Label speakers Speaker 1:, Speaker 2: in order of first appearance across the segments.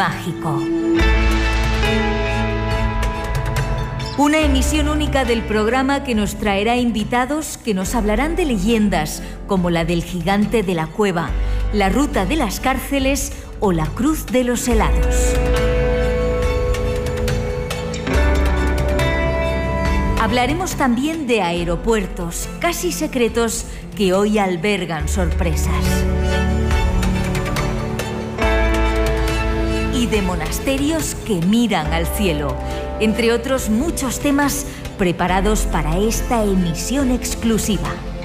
Speaker 1: mágico. Una emisión única del programa que nos traerá invitados que nos hablarán de leyendas como la del gigante de la cueva, la ruta de las cárceles o la cruz de los helados. Hablaremos también de aeropuertos casi secretos que hoy albergan sorpresas. Y de monasterios que miran al cielo, entre otros muchos temas preparados para esta emisión exclusiva.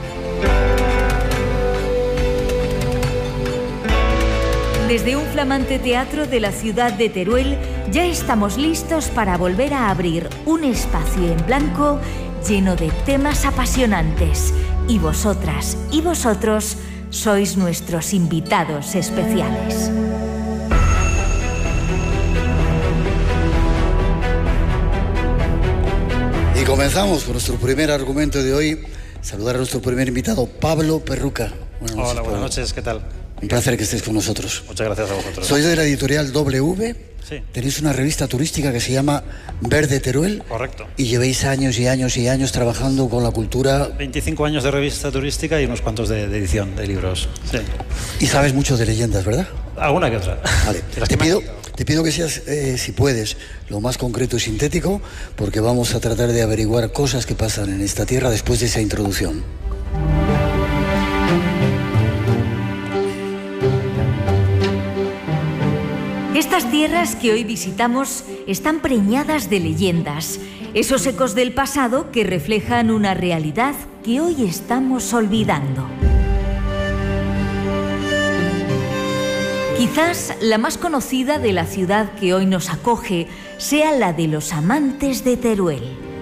Speaker 1: Desde un flamante teatro de la ciudad de Teruel, ya estamos listos para volver a abrir un espacio en blanco lleno de temas apasionantes. Y vosotras y vosotros sois nuestros invitados especiales.
Speaker 2: Y comenzamos con nuestro primer argumento de hoy. Saludar a nuestro primer invitado, Pablo Perruca.
Speaker 3: Hola, buenas noches, ¿qué tal?
Speaker 2: Un placer que estés con nosotros.
Speaker 3: Muchas gracias a vosotros.
Speaker 2: Sois de la editorial W.
Speaker 3: Sí.
Speaker 2: Tenéis una revista turística que se llama Verde Teruel.
Speaker 3: Correcto.
Speaker 2: Y llevéis años y años y años trabajando con la cultura.
Speaker 3: 25 años de revista turística y unos cuantos de edición de libros. Sí.
Speaker 2: Y sabes mucho de leyendas, ¿verdad?
Speaker 3: Alguna que otra.
Speaker 2: Vale. Te pido que seas, si puedes, lo más concreto y sintético, porque vamos a tratar de averiguar cosas que pasan en esta tierra después de esa introducción.
Speaker 1: Estas tierras que hoy visitamos están preñadas de leyendas, esos ecos del pasado que reflejan una realidad que hoy estamos olvidando. Quizás la más conocida de la ciudad que hoy nos acoge sea la de los amantes de Teruel.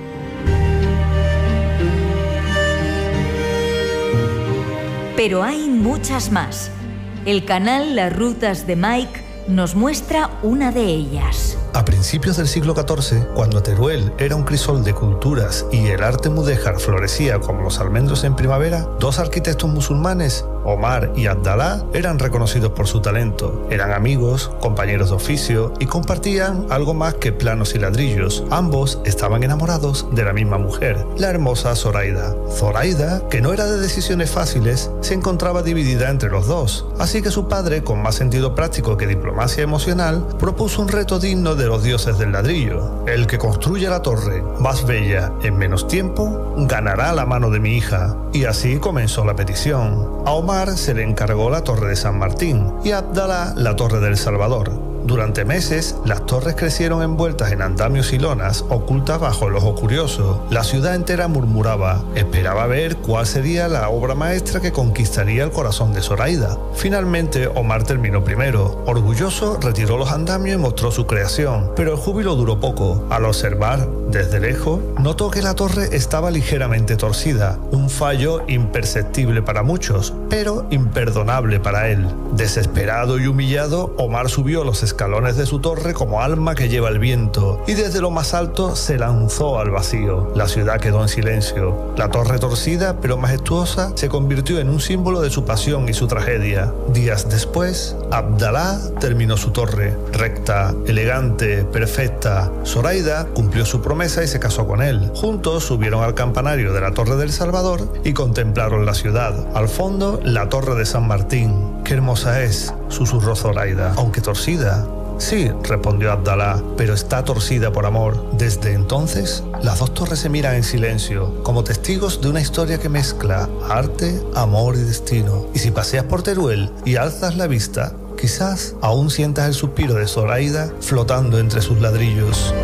Speaker 1: Pero hay muchas más. El canal Las Rutas de Mike nos muestra una de ellas.
Speaker 4: A principios del siglo XIV, cuando Teruel era un crisol de culturas y el arte mudéjar florecía como los almendros en primavera, dos arquitectos musulmanes, Omar y Abdalá, eran reconocidos por su talento. Eran amigos, compañeros de oficio y compartían algo más que planos y ladrillos. Ambos estaban enamorados de la misma mujer, la hermosa Zoraida. Zoraida, que no era de decisiones fáciles, se encontraba dividida entre los dos. Así que su padre, con más sentido práctico que diplomacia emocional, propuso un reto digno de los dioses del ladrillo. El que construya la torre más bella en menos tiempo, ganará la mano de mi hija. Y así comenzó la petición. A Omar se le encargó la Torre de San Martín y a Abdalá la Torre del Salvador. Durante meses, las torres crecieron envueltas en andamios y lonas, ocultas bajo el ojo curioso. La ciudad entera murmuraba, esperaba ver cuál sería la obra maestra que conquistaría el corazón de Zoraida. Finalmente, Omar terminó primero. Orgulloso, retiró los andamios y mostró su creación, pero el júbilo duró poco. Al observar desde lejos, notó que la torre estaba ligeramente torcida, un fallo imperceptible para muchos, pero imperdonable para él. Desesperado y humillado, Omar subió los escalones de su torre como alma que lleva el viento, y desde lo más alto se lanzó al vacío. La ciudad quedó en silencio. La torre torcida pero majestuosa se convirtió en un símbolo de su pasión y su tragedia. Días después, Abdalá terminó su torre, recta, elegante, perfecta. Zoraida cumplió su promesa y se casó con él. Juntos subieron al campanario de la Torre del Salvador y contemplaron la ciudad. Al fondo, la Torre de San Martín. «Qué hermosa es», susurró Zoraida, «aunque torcida». «Sí», respondió Abdalá, «pero está torcida por amor». Desde entonces, las dos torres se miran en silencio, como testigos de una historia que mezcla arte, amor y destino. Y si paseas por Teruel y alzas la vista, quizás aún sientas el suspiro de Zoraida flotando entre sus ladrillos.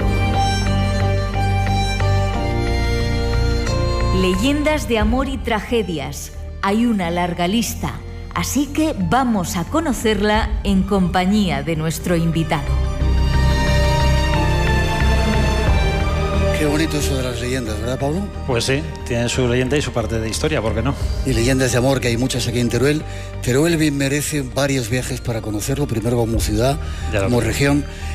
Speaker 1: Leyendas de amor y tragedias. Hay una larga lista. Así que vamos a conocerla en compañía de nuestro invitado.
Speaker 2: Qué bonito eso de las leyendas, ¿verdad, Pablo?
Speaker 3: Pues sí, tiene su leyenda y su parte de historia, ¿por qué no?
Speaker 2: Y leyendas de amor, que hay muchas aquí en Teruel. Teruel bien merece varios viajes para conocerlo, primero como ciudad, como región.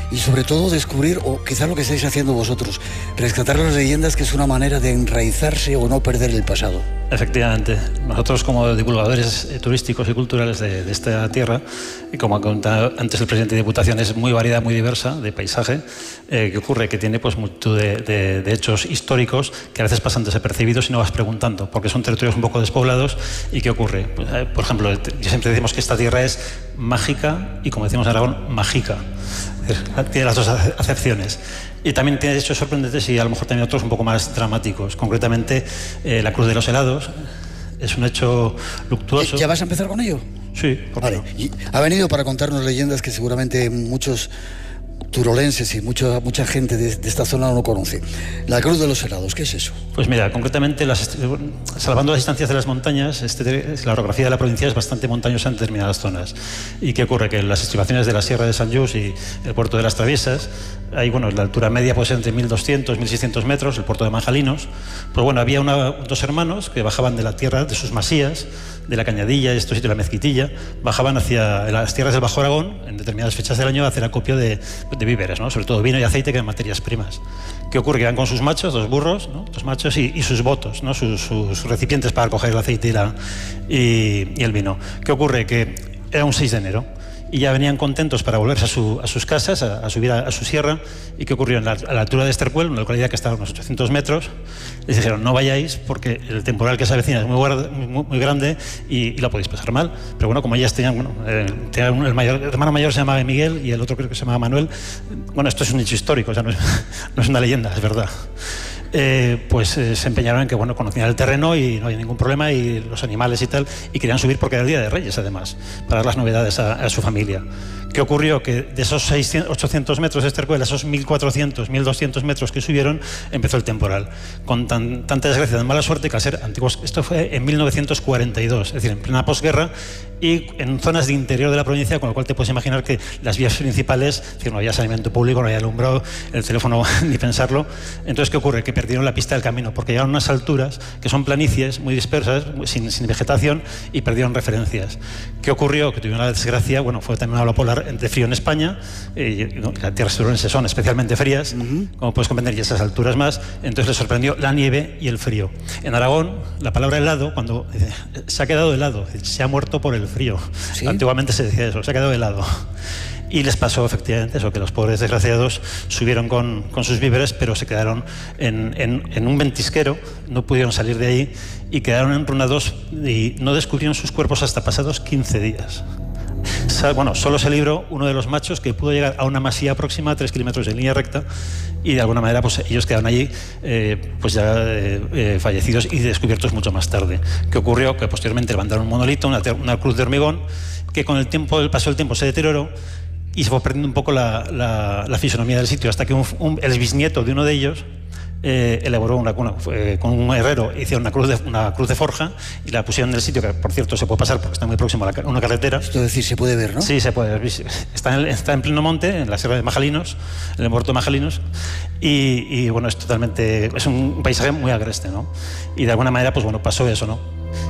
Speaker 2: y sobre todo descubrir, o quizás lo que estáis haciendo vosotros, rescatar las leyendas, que es una manera de enraizarse o no perder el pasado.
Speaker 3: Efectivamente, nosotros como divulgadores turísticos y culturales de esta tierra, y como ha contado antes el presidente de Diputación, es muy variada, muy diversa de paisaje. ¿Qué ocurre? Que tiene pues multitud de hechos históricos que a veces pasan desapercibidos y no vas preguntando, porque son territorios un poco despoblados. ¿Y qué ocurre? Pues, por ejemplo, siempre decimos que esta tierra es mágica y, como decimos en Aragón, mágica. Tiene las dos acepciones. Y también tiene hechos sorprendentes y a lo mejor también otros un poco más dramáticos. Concretamente, la Cruz de los Helados es un hecho luctuoso.
Speaker 2: ¿Ya vas a empezar con ello?
Speaker 3: Sí,
Speaker 2: vale. Y ha venido para contarnos leyendas que seguramente muchos turolenses y mucha gente de esta zona no conoce. La Cruz de los Helados, ¿qué es eso?
Speaker 3: Pues mira, concretamente, salvando las distancias de las montañas, la orografía de la provincia es bastante montañosa en determinadas zonas. ¿Y qué ocurre? Que las estribaciones de la Sierra de Sant Just y el puerto de las Traviesas, ahí, bueno, la altura media puede ser entre 1.200 y 1.600 metros, el puerto de Manjalinos. Pues bueno, había dos hermanos que bajaban de la tierra, de sus masías, de la Cañadilla, estos sitios de la Mezquitilla, bajaban hacia las tierras del Bajo Aragón en determinadas fechas del año a hacer acopio de víveres, ¿no? Sobre todo vino y aceite, que eran materias primas. ¿Qué ocurre? Que iban con sus machos, dos burros, ¿no? Dos machos y sus botos, ¿no? Sus recipientes para coger el aceite y el vino. ¿Qué ocurre? Que era un 6 de enero y ya venían contentos para volverse a sus casas, a subir a su sierra. ¿Y qué ocurrió? A la altura de Estercuel, una localidad que está a unos 800 metros, les dijeron: no vayáis porque el temporal que se avecina es muy grande y lo podéis pasar mal. Pero bueno, como ellas tenían, el hermano mayor se llamaba Miguel y el otro creo que se llamaba Manuel. Bueno, esto es un hecho histórico, o sea, no es una leyenda, es verdad. Se empeñaron en que, bueno, conocían el terreno y no había ningún problema, y los animales y tal, y querían subir porque era el Día de Reyes, además, para dar las novedades a su familia. ¿Qué ocurrió? Que de esos 800 metros de Estercuel, esos 1.400, 1.200 metros que subieron, empezó el temporal. Con tanta desgracia, tan mala suerte, que al ser antiguos, esto fue en 1942, es decir, en plena posguerra, y en zonas de interior de la provincia, con lo cual te puedes imaginar que las vías principales, es decir, no había saneamiento público, no había alumbrado, el teléfono ni pensarlo. Entonces, ¿qué ocurre? Que perdieron la pista del camino, porque llegaron a unas alturas que son planicies muy dispersas, sin vegetación, y perdieron referencias. ¿Qué ocurrió? Que tuvieron la desgracia, bueno, fue también una ola polar entre frío en España, y las tierras turolenses son especialmente frías, como puedes comprender, y esas alturas más. Entonces les sorprendió la nieve y el frío. En Aragón, la palabra helado, cuando se ha quedado helado, se ha muerto por el frío. ¿Sí? Antiguamente se decía eso, se ha quedado helado. Y les pasó efectivamente eso, que los pobres desgraciados subieron con sus víveres, pero se quedaron en un ventisquero, no pudieron salir de ahí y quedaron enrunados y no descubrieron sus cuerpos hasta pasados 15 días. Bueno, solo se libró uno de los machos, que pudo llegar a una masía próxima a 3 kilómetros en línea recta, y de alguna manera pues ellos quedaron allí fallecidos y descubiertos mucho más tarde. ¿Qué ocurrió? Que posteriormente levantaron un monolito, una cruz de hormigón, que con el paso del tiempo se deterioró y se fue perdiendo un poco la fisonomía del sitio, hasta que el bisnieto de uno de ellos elaboró con un herrero, hicieron una cruz de forja y la pusieron en el sitio, que por cierto se puede pasar porque está muy próximo a una carretera.
Speaker 2: Esto es decir, se puede ver, ¿no?
Speaker 3: Sí, se puede ver. Está en pleno monte, en la Sierra de Manjalinos, en el puerto de Manjalinos, y bueno, es un paisaje muy agreste, ¿no? Y de alguna manera, pues bueno, pasó eso, ¿no?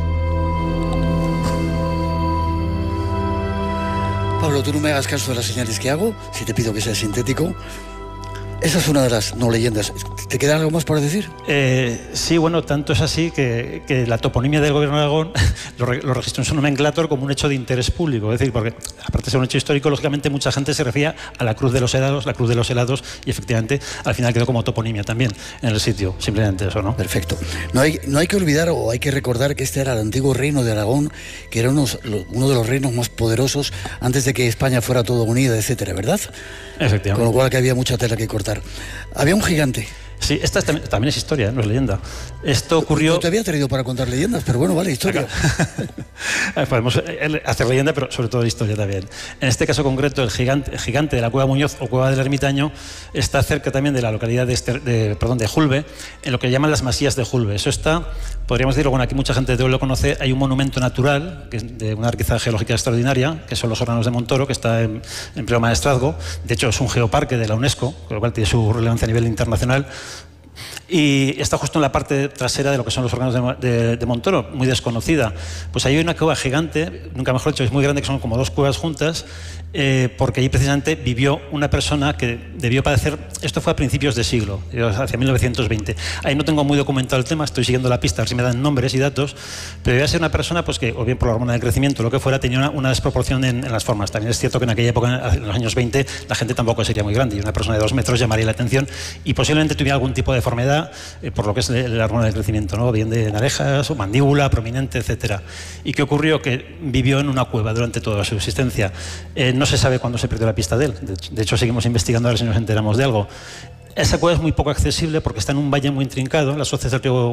Speaker 2: Pablo, tú no me hagas caso de las señales que hago, si te pido que sea sintético. Esa es una de las no leyendas. ¿Te queda algo más por decir?
Speaker 3: Sí, bueno, tanto es así que la toponimia del Gobierno de Aragón lo registró en su nomenclátor como un hecho de interés público. Es decir, porque aparte de ser un hecho histórico, lógicamente mucha gente se refería a la Cruz de los Helados, y efectivamente al final quedó como toponimia también en el sitio. Simplemente eso, ¿no?
Speaker 2: Perfecto. No hay que olvidar, o hay que recordar, que este era el antiguo reino de Aragón, que era uno de los reinos más poderosos antes de que España fuera toda unida, etcétera, ¿verdad?
Speaker 3: Efectivamente.
Speaker 2: Con lo cual que había mucha tela que cortar. Había un gigante.
Speaker 3: Sí, esta también es historia, no es leyenda. Esto ocurrió...
Speaker 2: No te había traído para contar leyendas, pero bueno, vale, historia.
Speaker 3: Podemos hacer leyenda, pero sobre todo historia también. En este caso concreto, el gigante de la Cueva Muñoz o Cueva del Ermitaño está cerca también de la localidad de Julbe, en lo que llaman las Masías de Julbe. Eso está, podríamos decirlo, bueno, aquí mucha gente de hoy lo conoce, hay un monumento natural, que es de una riqueza geológica extraordinaria, que son los Hornanos de Montoro, que está en pleno Maestrazgo. De hecho, es un geoparque de la UNESCO, con lo cual tiene su relevancia a nivel internacional. y está justo en la parte trasera de lo que son los órganos de Montoro, muy desconocida. Pues ahí hay una cueva gigante, nunca mejor dicho, es muy grande, que son como 2 cuevas juntas, porque allí precisamente vivió una persona que debió padecer, esto fue a principios de siglo, hacia 1920. Ahí no tengo muy documentado el tema, estoy siguiendo la pista, a ver si me dan nombres y datos, pero debía ser una persona pues que, o bien por la hormona del crecimiento, lo que fuera, tenía una desproporción en las formas. También es cierto que en aquella época, en los años 20, la gente tampoco sería muy grande, y una persona de 2 metros llamaría la atención, y posiblemente tuviera algún tipo de deformidad, por lo que es la hormona del crecimiento, ¿no? Bien de orejas, o mandíbula, prominente, etcétera. ¿Y qué ocurrió? Que vivió en una cueva durante toda su existencia. No se sabe cuándo se perdió la pista de él. De hecho, seguimos investigando a ver si nos enteramos de algo. Esa cueva es muy poco accesible porque está en un valle muy intrincado, en las hoces del río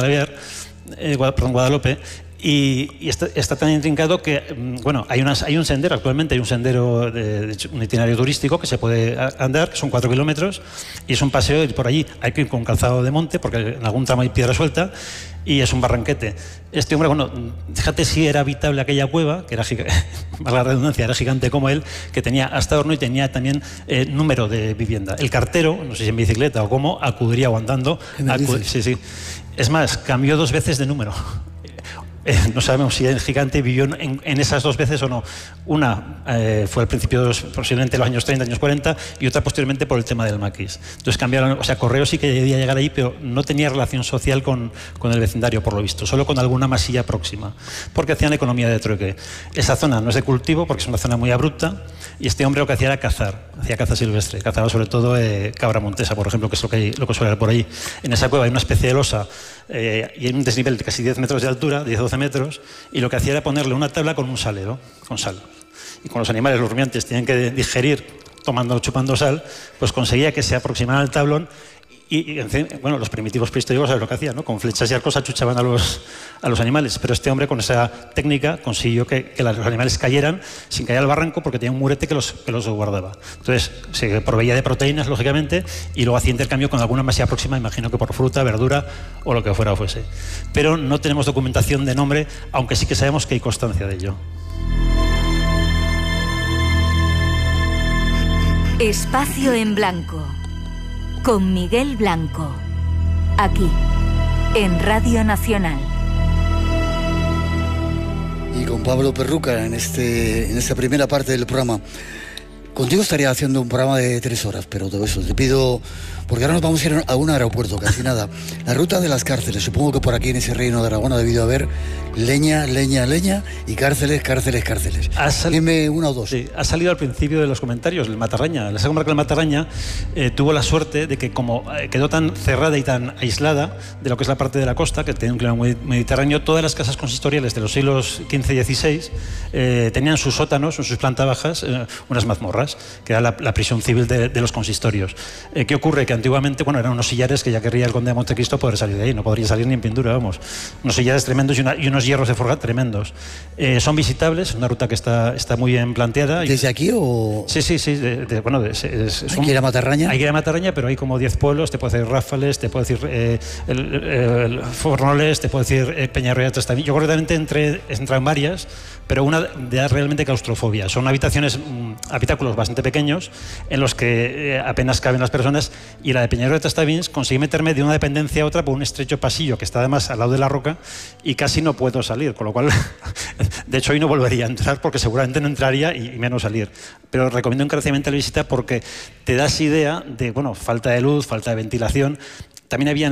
Speaker 3: Guadalope, y está tan intrincado que, bueno, hay un sendero, actualmente hay un sendero, un itinerario turístico que se puede andar, que son 4 kilómetros, y es un paseo ir por allí. Hay que ir con calzado de monte, porque en algún tramo hay piedra suelta, y es un barranquete. Este hombre, bueno, fíjate si era habitable aquella cueva, que era, valga la redundancia, era gigante como él, que tenía hasta horno y tenía también número de vivienda. El cartero, no sé si en bicicleta o cómo, acudiría o andando. Sí. Es más, cambió 2 veces de número. No sabemos si el gigante vivió en esas 2 veces o no. Una fue al principio, posiblemente los años 30, años 40, y otra posteriormente por el tema del maquis. Entonces cambiaron, o sea, Correos sí que debía llegar ahí, pero no tenía relación social con el vecindario, por lo visto, solo con alguna masilla próxima, porque hacían economía de trueque. Esa zona no es de cultivo, porque es una zona muy abrupta, y este hombre lo que hacía era cazar, hacía caza silvestre, cazaba sobre todo cabra montesa, por ejemplo, que es lo que suele haber por ahí. En esa cueva hay una especie de losa, y hay un desnivel de casi 10 metros de altura, 10-12 metros, y lo que hacía era ponerle una tabla con un salero, con sal. Y con los animales, los rumiantes, tienen que digerir chupando sal, pues conseguía que se aproximaran al tablón, y en fin, bueno, los primitivos prehistóricos saben lo que hacían, ¿no? Con flechas y arcos achuchaban a los animales, pero este hombre con esa técnica consiguió que los animales cayeran sin caer al barranco, porque tenía un murete que los guardaba. Entonces se proveía de proteínas, lógicamente, y luego hacía intercambio con alguna masía próxima, imagino que por fruta, verdura o lo que fuera o fuese. Pero no tenemos documentación de nombre, aunque sí que sabemos que hay constancia de ello.
Speaker 1: Espacio en Blanco con Miguel Blanco, aquí en Radio Nacional.
Speaker 2: Y con Pablo Perruca en esta primera parte del programa. Contigo estaría haciendo un programa de 3 horas, pero todo eso te pido, porque ahora nos vamos a ir a un aeropuerto, casi nada. La ruta de las cárceles, supongo que por aquí en ese reino de Aragón ha debido haber leña y cárceles. Dime 1 o 2.
Speaker 3: Sí, ha salido al principio de los comentarios el Matarraña. La comarca del Matarraña tuvo la suerte de que, como quedó tan cerrada y tan aislada de lo que es la parte de la costa, que tiene un clima muy mediterráneo, todas las casas consistoriales de los siglos XV y XVI tenían sus sótanos, en sus plantas bajas, unas mazmorras, que era la prisión civil de los consistorios. ¿Qué ocurre? Que antiguamente, bueno, eran unos sillares que ya querría el conde de Montecristo poder salir de ahí, no podría salir ni en pintura, vamos. Unos sillares tremendos y unos hierros de forja tremendos. Son visitables, una ruta que está muy bien planteada.
Speaker 2: ¿Desde aquí o...?
Speaker 3: Sí. Bueno,
Speaker 2: ¿Hay que ir a Matarraña?
Speaker 3: Hay que ir a Matarraña, pero hay como 10 pueblos, te puedo decir Ráfales, te puedo decir Fornoles, te puedo decir Peñarroya también. Yo concretamente entré en varias, pero una da realmente claustrofobia. Son habitáculos bastante pequeños en los que apenas caben las personas, y la de Peñarroya de Tastavins conseguí meterme de una dependencia a otra por un estrecho pasillo que está además al lado de la roca y casi no puedo salir, con lo cual de hecho hoy no volvería a entrar porque seguramente no entraría y menos salir. Pero recomiendo encarecidamente la visita porque te das idea de, bueno, falta de luz, falta de ventilación. También había en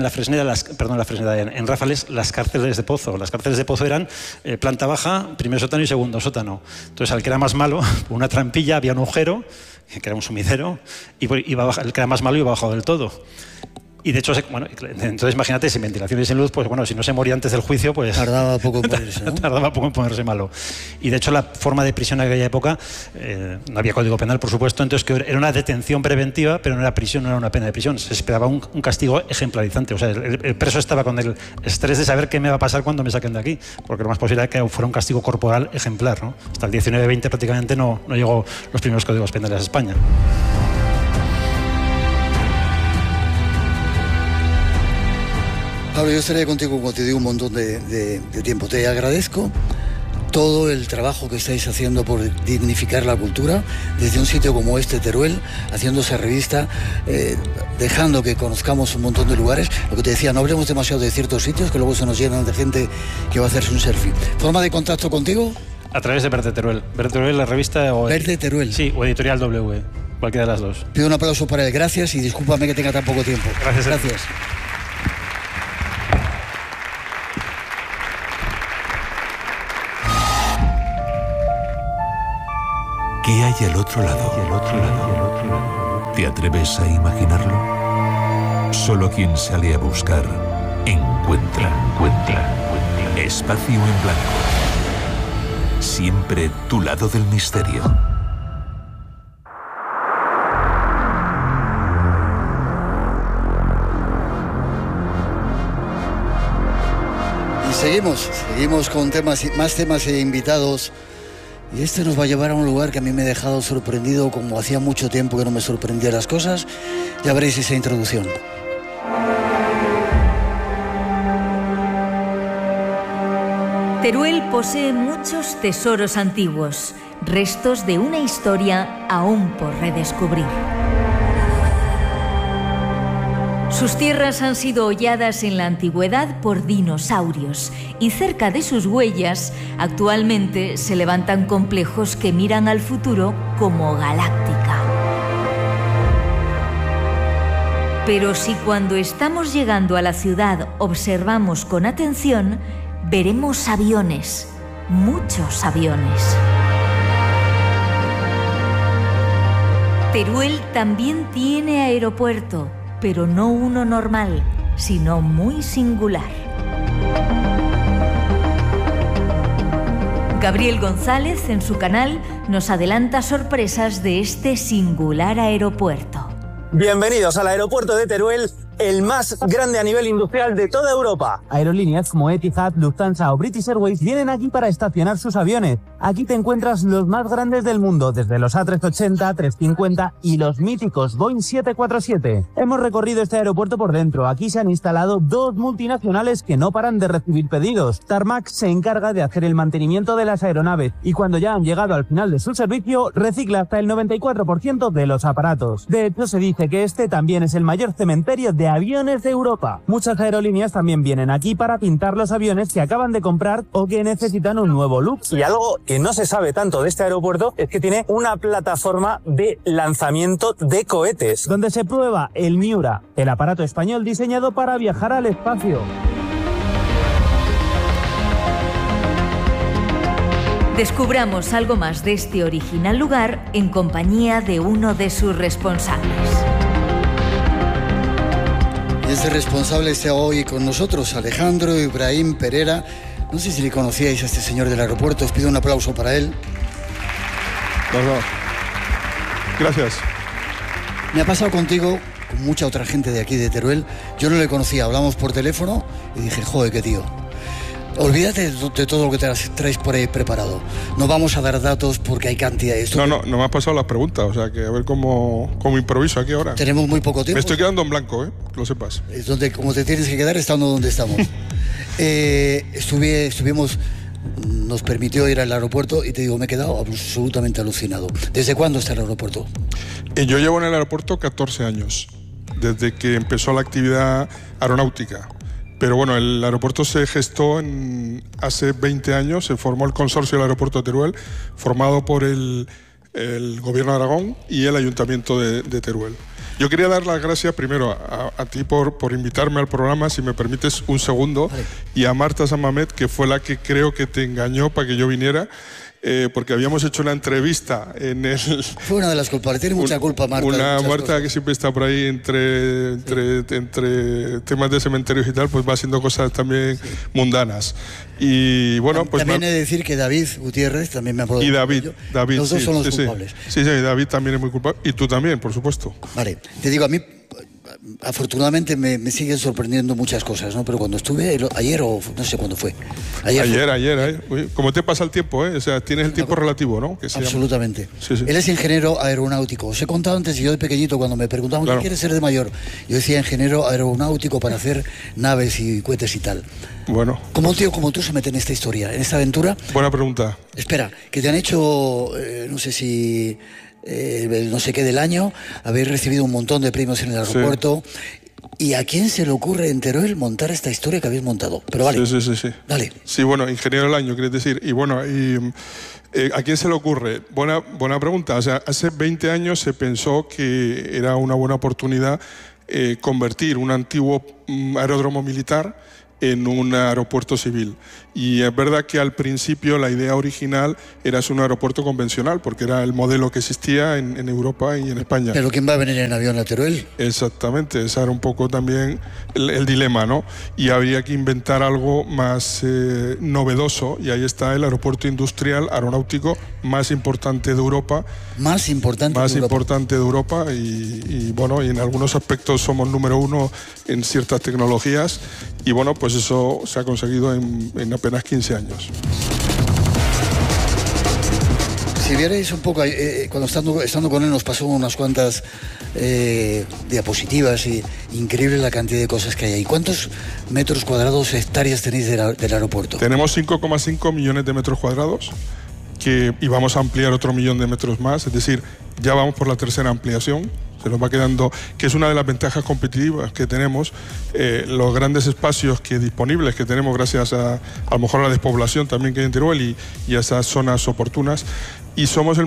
Speaker 3: en Ráfales, las cárceles de pozo. Las cárceles de pozo eran planta baja, primer sótano y segundo sótano. Entonces, al que era más malo, por una trampilla había un agujero, que era un sumidero, y el que era más malo iba abajo del todo. Y de hecho, bueno, entonces imagínate, sin ventilación y sin luz, pues bueno, si no se moría antes del juicio, pues...
Speaker 2: Tardaba poco en ponerse, ¿no?
Speaker 3: Tardaba poco en ponerse malo. Y de hecho, la forma de prisión en aquella época, no había código penal, por supuesto, entonces que era una detención preventiva, pero no era prisión, no era una pena de prisión. Se esperaba un castigo ejemplarizante. O sea, el preso estaba con el estrés de saber qué me va a pasar cuando me saquen de aquí, porque lo más posible era que fuera un castigo corporal ejemplar, ¿no? Hasta el 19-20 prácticamente no llegó los primeros códigos penales a España.
Speaker 2: Pablo, yo estaré contigo, como te digo, un montón de tiempo. Te agradezco todo el trabajo que estáis haciendo por dignificar la cultura desde un sitio como este, Teruel, haciendo esa revista, dejando que conozcamos un montón de lugares. Lo que te decía, no hablemos demasiado de ciertos sitios que luego se nos llenan de gente que va a hacerse un selfie. ¿Forma de contacto contigo?
Speaker 3: A través de Verde Teruel. Verde Teruel, la revista o...
Speaker 2: Verde Teruel.
Speaker 3: Sí, o Editorial W, cualquiera de las dos.
Speaker 2: Pido un aplauso para él, gracias, y discúlpame que tenga tan poco tiempo. Gracias.
Speaker 5: ¿Qué hay al otro lado? ¿Te atreves a imaginarlo? Solo quien sale a buscar, encuentra. Espacio en blanco. Siempre tu lado del misterio.
Speaker 2: Y seguimos con más temas e invitados. Y este nos va a llevar a un lugar que a mí me ha dejado sorprendido, como hacía mucho tiempo que no me sorprendía las cosas. Ya veréis esa introducción.
Speaker 1: Teruel posee muchos tesoros antiguos, restos de una historia aún por redescubrir. Sus tierras han sido holladas en la antigüedad por dinosaurios y cerca de sus huellas actualmente se levantan complejos que miran al futuro como Galáctica. Pero si cuando estamos llegando a la ciudad observamos con atención, veremos aviones, muchos aviones. Teruel también tiene aeropuerto, pero no uno normal, sino muy singular. Gabriel González, en su canal, nos adelanta sorpresas de este singular aeropuerto.
Speaker 6: Bienvenidos al aeropuerto de Teruel, el más grande a nivel industrial de toda Europa. Aerolíneas como Etihad, Lufthansa o British Airways vienen aquí para estacionar sus aviones. Aquí te encuentras los más grandes del mundo, desde los A380, 350 y los míticos Boeing 747. Hemos recorrido este aeropuerto por dentro. Aquí se han instalado dos multinacionales que no paran de recibir pedidos. Tarmac se encarga de hacer el mantenimiento de las aeronaves y cuando ya han llegado al final de su servicio, recicla hasta el 94% de los aparatos. De hecho, se dice que este también es el mayor cementerio de aviones de Europa. Muchas aerolíneas también vienen aquí para pintar los aviones que acaban de comprar o que necesitan un nuevo look. Y algo que no se sabe tanto de este aeropuerto es que tiene una plataforma de lanzamiento de cohetes, donde se prueba el Miura, el aparato español diseñado para viajar al espacio.
Speaker 1: Descubramos algo más de este original lugar en compañía de uno de sus responsables.
Speaker 2: Y ese responsable está hoy con nosotros, Alejandro Ibrahim Pereira. No sé si le conocíais a este señor del aeropuerto, os pido un aplauso para él.
Speaker 7: Gracias.
Speaker 2: Me ha pasado contigo, con mucha otra gente de aquí de Teruel. Yo no le conocía, hablamos por teléfono y dije, joder, qué tío. Olvídate de todo lo que traes por ahí preparado. No vamos a dar datos porque hay cantidad de esto.
Speaker 7: No me has pasado las preguntas, o sea que a ver cómo improviso aquí ahora.
Speaker 2: Tenemos muy poco tiempo.
Speaker 7: Me estoy quedando en blanco, que lo sepas.
Speaker 2: Es donde, como te tienes que quedar, estando donde estamos. Estuvimos, nos permitió ir al aeropuerto y te digo, me he quedado absolutamente alucinado. ¿Desde cuándo está el aeropuerto?
Speaker 7: Yo llevo en el aeropuerto 14 años, desde que empezó la actividad aeronáutica. Pero bueno, el aeropuerto se gestó hace 20 años, se formó el consorcio del aeropuerto de Teruel, formado por el Gobierno de Aragón y el Ayuntamiento de Teruel. Yo quería dar las gracias primero a ti por invitarme al programa, si me permites un segundo, vale. Y a Marta Samamet, que fue la que creo que te engañó para que yo viniera. Porque habíamos hecho una entrevista en el...
Speaker 2: Fue una de las culpables, tiene mucha culpa Marta.
Speaker 7: Marta cosas. Que siempre está por ahí entre temas de cementerios y tal, pues va haciendo cosas también mundanas. Y bueno, pues...
Speaker 2: También he de decir que David Gutiérrez también me ha apoyado.
Speaker 7: Y David.
Speaker 2: Los dos son los culpables.
Speaker 7: Sí, David también es muy culpable. Y tú también, por supuesto.
Speaker 2: Vale, te digo, a mí afortunadamente me siguen sorprendiendo muchas cosas, ¿no? Pero cuando estuve ayer o no sé cuándo fue.
Speaker 7: Ayer. Uy, ¿cómo te pasa el tiempo, eh? O sea, tienes el tiempo relativo, ¿no? Que
Speaker 2: absolutamente.
Speaker 7: Sí.
Speaker 2: Él es ingeniero aeronáutico. Os he contado antes, yo de pequeñito, cuando me preguntaban ¿qué quieres ser de mayor? Yo decía ingeniero aeronáutico para hacer naves y cohetes y tal.
Speaker 7: Bueno.
Speaker 2: ¿Cómo un tío como tú se mete en esta historia, en esta aventura?
Speaker 7: Buena pregunta.
Speaker 2: Espera, que te han hecho, no sé si... no sé qué del año, habéis recibido un montón de premios en el aeropuerto. Sí. ¿Y a quién se le ocurre en Teruel montar esta historia que habéis montado? Pero vale.
Speaker 7: Sí.
Speaker 2: Dale.
Speaker 7: Sí, bueno, ingeniero del año, quieres decir. Y bueno, ¿a quién se le ocurre? Buena pregunta. O sea, hace 20 años se pensó que era una buena oportunidad convertir un antiguo aeródromo militar en un aeropuerto civil. Y es verdad que al principio la idea original era ser un aeropuerto convencional, porque era el modelo que existía en Europa y en España.
Speaker 2: ¿Pero quién va a venir en avión a Teruel?
Speaker 7: Exactamente, ese era un poco también el dilema, ¿no? Y habría que inventar algo más novedoso, y ahí está el aeropuerto industrial aeronáutico más importante de Europa.
Speaker 2: Más importante
Speaker 7: de Europa y bueno, y en algunos aspectos somos número uno en ciertas tecnologías, y bueno, pues eso se ha conseguido en apenas 15 años.
Speaker 2: Si vierais un poco, cuando estando con él nos pasó unas cuantas diapositivas, y increíble la cantidad de cosas que hay ahí. ¿Cuántos metros cuadrados, hectáreas tenéis del aeropuerto?
Speaker 7: Tenemos 5,5 millones de metros cuadrados, y vamos a ampliar otro 1 millón de metros más, es decir, ya vamos por la tercera ampliación. Se nos va quedando, que es una de las ventajas competitivas que tenemos, los grandes espacios disponibles que tenemos gracias a lo mejor a la despoblación también que hay en Teruel y a esas zonas oportunas. Y somos el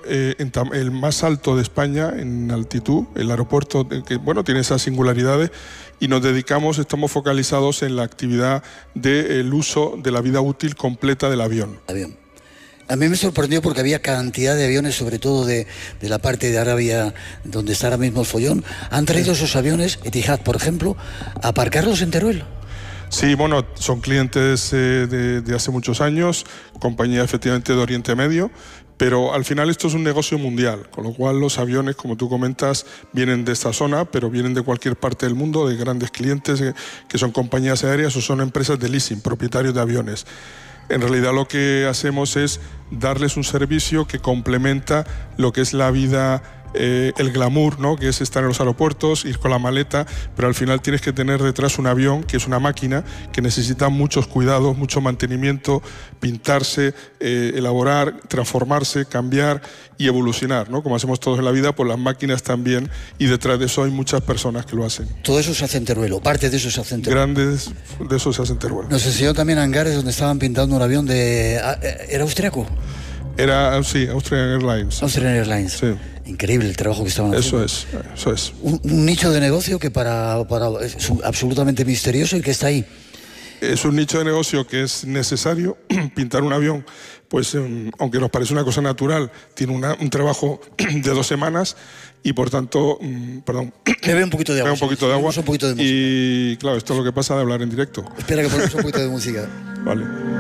Speaker 7: más alto de España en altitud, el aeropuerto que bueno, tiene esas singularidades, y estamos focalizados en la actividad del uso de la vida útil completa del avión.
Speaker 2: A mí me sorprendió porque había cantidad de aviones, sobre todo de la parte de Arabia, donde está ahora mismo el follón. ¿Han traído esos aviones, Etihad, por ejemplo, a aparcarlos en Teruel?
Speaker 7: Sí, bueno, son clientes de hace muchos años, compañía efectivamente de Oriente Medio, pero al final esto es un negocio mundial, con lo cual los aviones, como tú comentas, vienen de esta zona, pero vienen de cualquier parte del mundo, de grandes clientes que son compañías aéreas o son empresas de leasing, propietarios de aviones. En realidad lo que hacemos es darles un servicio que complementa lo que es la vida, el glamour, ¿no? Que es estar en los aeropuertos, ir con la maleta, pero al final tienes que tener detrás un avión que es una máquina que necesita muchos cuidados, mucho mantenimiento, pintarse, elaborar, transformarse, cambiar y evolucionar, ¿no? Como hacemos todos en la vida, pues las máquinas también, y detrás de eso hay muchas personas que lo hacen.
Speaker 2: Todo eso se hace en Teruel, o parte de eso se hace en Teruel.
Speaker 7: Grandes de eso se hace en Teruel.
Speaker 2: Nos enseñó también hangares donde estaban pintando un avión ¿era austriaco?
Speaker 7: Sí, Austrian Airlines.
Speaker 2: Austrian Airlines.
Speaker 7: Sí.
Speaker 2: Increíble el trabajo que estaban haciendo.
Speaker 7: Eso es.
Speaker 2: Un nicho de negocio que es absolutamente misterioso y que está ahí.
Speaker 7: Es un nicho de negocio que es necesario. Pintar un avión, pues aunque nos parece una cosa natural, tiene un trabajo de 2 semanas y por tanto, perdón.
Speaker 2: Bebe un poquito de agua.
Speaker 7: Bebe un poquito de agua.
Speaker 2: Un poquito de música.
Speaker 7: Y claro, esto es lo que pasa de hablar en directo.
Speaker 2: Espera que ponemos un poquito de música.
Speaker 7: Vale.